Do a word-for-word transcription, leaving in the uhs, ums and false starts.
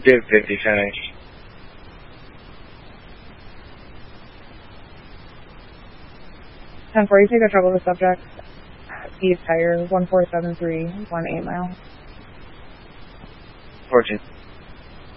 Div fifty finished. ten four, you take a trouble with subject. East Tire, one four seven three, one eight mile. fourteen.